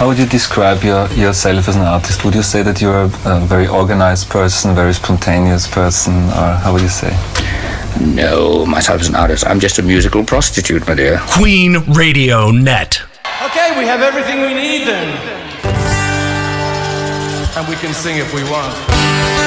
How would you describe yourself as an artist? Would you say that you're a very organized person, very spontaneous person, or how would you say? No, myself as an artist, I'm just a musical prostitute, my dear. Queen Radio Net. Okay, we have everything we need then. And we can sing if we want.